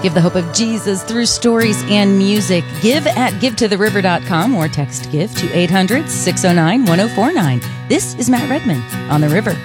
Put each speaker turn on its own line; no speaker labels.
Give the hope of Jesus through stories and music. Give at givetothe.river.com or text give to 800-609-1049. This is Matt Redman on the River.